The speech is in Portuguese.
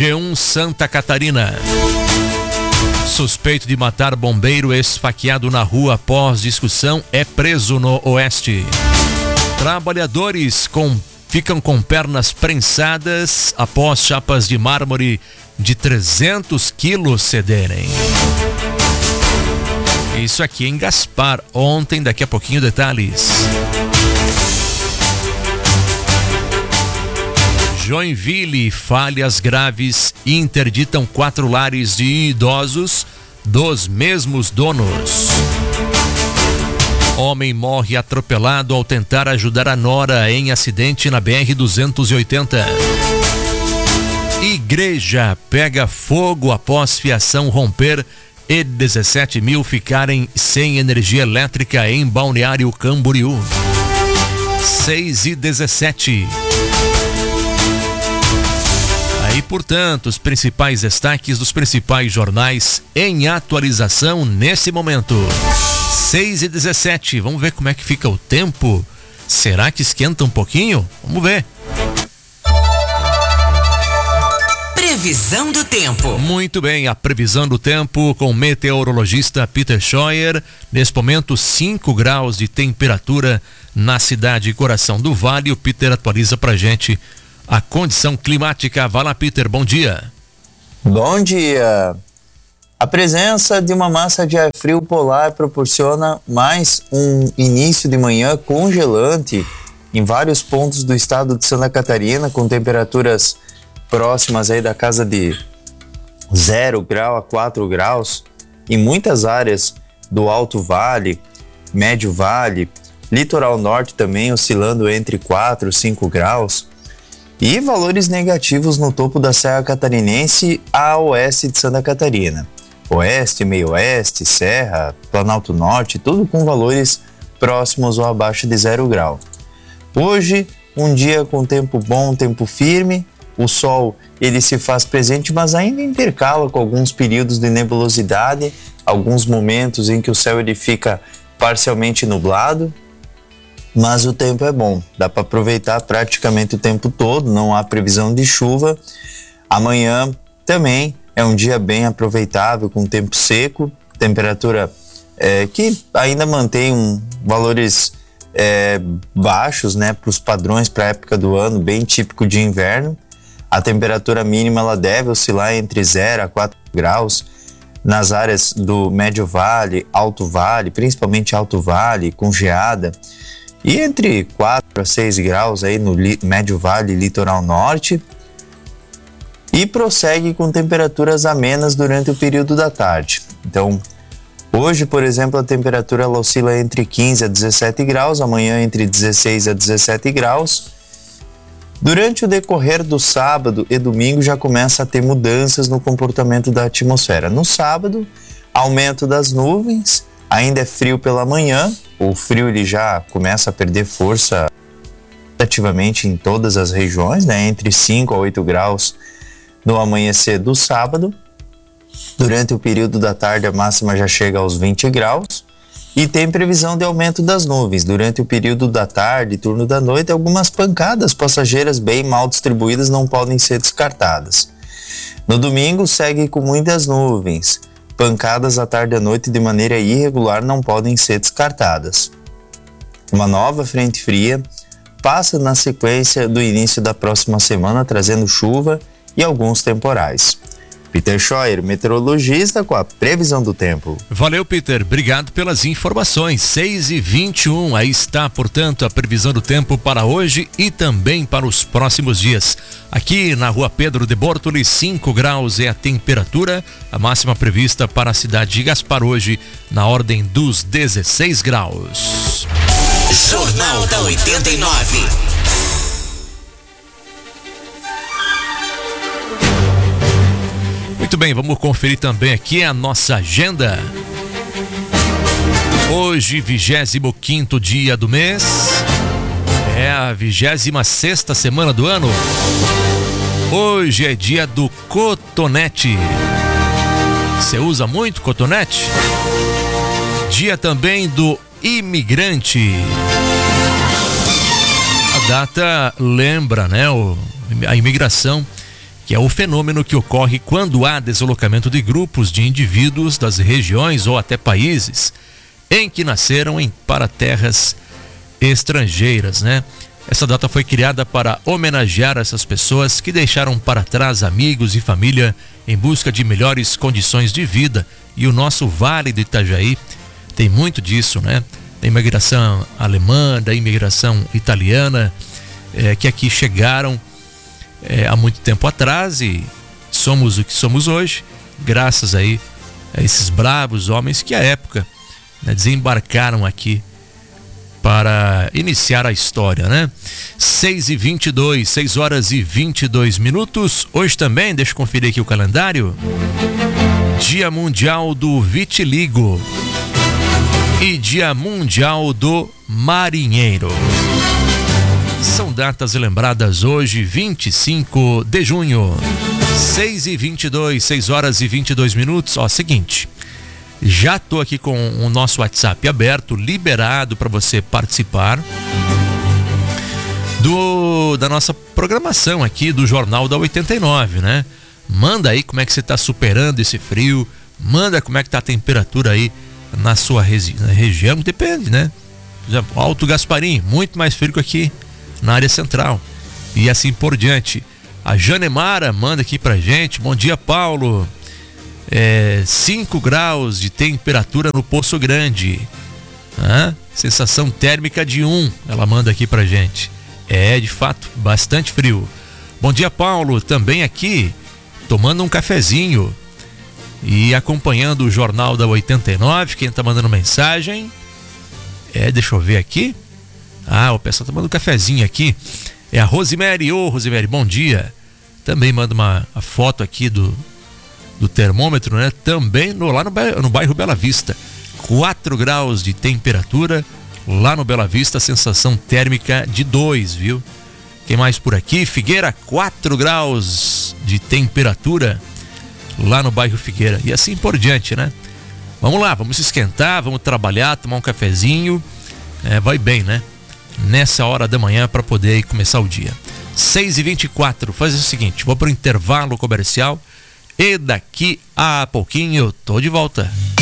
G1 Santa Catarina. Suspeito de matar bombeiro esfaqueado na rua após discussão é preso no Oeste. Trabalhadores ficam com pernas prensadas após chapas de mármore de 300 quilos cederem. Isso aqui em Gaspar, ontem, daqui a pouquinho detalhes. Joinville, falhas graves interditam 4 lares de idosos dos mesmos donos. Homem morre atropelado ao tentar ajudar a nora em acidente na BR-280. Igreja pega fogo após fiação romper e 17 mil ficarem sem energia elétrica em Balneário Camboriú. 6:17. Aí, portanto, os principais destaques dos principais jornais em atualização nesse momento. 6:17. Vamos ver como é que fica o tempo. Será que esquenta um pouquinho? Vamos ver. Previsão do tempo. Muito bem, a previsão do tempo com o meteorologista Peter Scheuer. Nesse momento, 5 graus de temperatura na cidade e Coração do Vale. O Peter atualiza pra gente a condição climática. Vai lá, Peter, bom dia. Bom dia. A presença de uma massa de ar frio polar proporciona mais um início de manhã congelante em vários pontos do estado de Santa Catarina, com temperaturas próximas aí da casa de 0 grau a 4 graus, em muitas áreas do Alto Vale, Médio Vale, Litoral Norte também oscilando entre 4 e 5 graus, e valores negativos no topo da Serra Catarinense a oeste de Santa Catarina. Oeste, meio oeste, Serra, Planalto Norte, tudo com valores próximos ou abaixo de 0 grau. Hoje, um dia com tempo bom, tempo firme, o sol ele se faz presente, mas ainda intercala com alguns períodos de nebulosidade, alguns momentos em que o céu ele fica parcialmente nublado, mas o tempo é bom, dá para aproveitar praticamente o tempo todo, não há previsão de chuva. Amanhã também é um dia bem aproveitável, com tempo seco, temperatura que ainda mantém valores baixos, né, para os padrões para a época do ano, bem típico de inverno. A temperatura mínima ela deve oscilar entre 0 a 4 graus nas áreas do Médio Vale, Alto Vale, principalmente Alto Vale, com geada, e entre 4 a 6 graus aí no Médio Vale e Litoral Norte. E prossegue com temperaturas amenas durante o período da tarde. Então, hoje, por exemplo, a temperatura ela oscila entre 15 a 17 graus, amanhã entre 16 a 17 graus. Durante o decorrer do sábado e domingo já começa a ter mudanças no comportamento da atmosfera. No sábado, aumento das nuvens, ainda é frio pela manhã, o frio ele já começa a perder força ativamente em todas as regiões, né? Entre 5 a 8 graus no amanhecer do sábado. Durante o período da tarde a máxima já chega aos 20 graus e tem previsão de aumento das nuvens. Durante o período da tarde e turno da noite, algumas pancadas passageiras bem mal distribuídas não podem ser descartadas. No domingo segue com muitas nuvens. Pancadas à tarde e à noite de maneira irregular não podem ser descartadas. Uma nova frente fria passa na sequência do início da próxima semana, trazendo chuva e alguns temporais. Peter Scheuer, meteorologista, com a previsão do tempo. Valeu, Peter. Obrigado pelas informações. 6:21. Aí está, portanto, a previsão do tempo para hoje e também para os próximos dias. Aqui na rua Pedro de Bortoli, 5 graus é a temperatura. A máxima prevista para a cidade de Gaspar hoje, na ordem dos 16 graus. Jornal da 89. Muito bem, vamos conferir também aqui a nossa agenda. Hoje, 25º dia do mês, é a 26ª semana do ano. Hoje é dia do cotonete. Você usa muito cotonete? Dia também do imigrante. A data lembra, né, a imigração que é o fenômeno que ocorre quando há deslocamento de grupos de indivíduos das regiões ou até países em que nasceram para terras estrangeiras, né? Essa data foi criada para homenagear essas pessoas que deixaram para trás amigos e família em busca de melhores condições de vida. E o nosso Vale do Itajaí tem muito disso, né? Da imigração alemã, da imigração italiana, que aqui chegaram há muito tempo atrás e somos o que somos hoje, graças aí a esses bravos homens que à época, né, desembarcaram aqui para iniciar a história, né? 6h22, 6 horas e 22 minutos. Hoje também, deixa eu conferir aqui o calendário. Dia Mundial do Vitiligo e Dia Mundial do Marinheiro. São datas lembradas hoje, 25 de junho. 6h22, 6 horas e 22 minutos. Ó, seguinte. Já estou aqui com o nosso WhatsApp aberto, liberado para você participar da nossa programação aqui do Jornal da 89, né? Manda aí como é que você está superando esse frio, manda como é que está a temperatura aí na sua região, depende, né? Por exemplo, Alto Gasparim, muito mais frio que aqui na área central e assim por diante. A Janemara manda aqui pra gente, bom dia, Paulo. 5 graus de temperatura no Poço Grande, sensação térmica de 1, ela manda aqui pra gente. De fato, bastante frio. Bom dia, Paulo, também aqui tomando um cafezinho e acompanhando o Jornal da 89. Quem tá mandando mensagem deixa eu ver aqui. O pessoal tá mandando um cafezinho aqui, é a Rosemary. Rosemary, bom dia. Também manda a foto aqui do termômetro, né? Também lá no bairro Bela Vista, 4 graus de temperatura lá no Bela Vista, sensação térmica de 2, viu? Quem mais por aqui? Figueira, 4 graus de temperatura lá no bairro Figueira e assim por diante, né? Vamos lá, vamos se esquentar, vamos trabalhar, tomar um cafezinho, vai bem, né? Nessa hora da manhã para poder começar o dia. 6h24, faz o seguinte, vou para o intervalo comercial e daqui a pouquinho eu tô de volta.